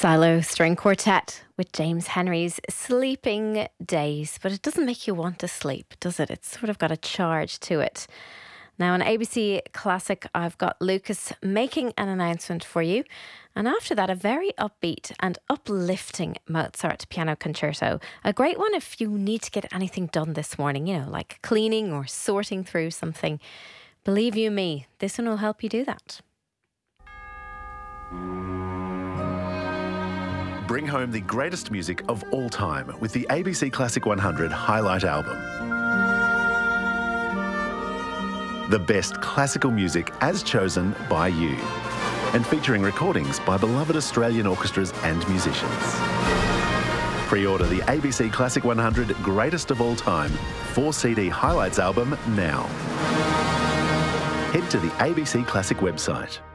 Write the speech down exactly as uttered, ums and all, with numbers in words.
Silo String Quartet with James Henry's Sleeping Days. But it doesn't make you want to sleep, does it? It's sort of got a charge to it. Now on A B C Classic, I've got Lucas making an announcement for you. And after that, a very upbeat and uplifting Mozart piano concerto. A great one if you need to get anything done this morning, you know, like cleaning or sorting through something. Believe you me, this one will help you do that. Bring home the greatest music of all time with the A B C Classic one hundred Highlight Album. The best classical music as chosen by you, and featuring recordings by beloved Australian orchestras and musicians. Pre-order the A B C Classic one hundred Greatest of All Time four C D Highlights album now. Head to the A B C Classic website.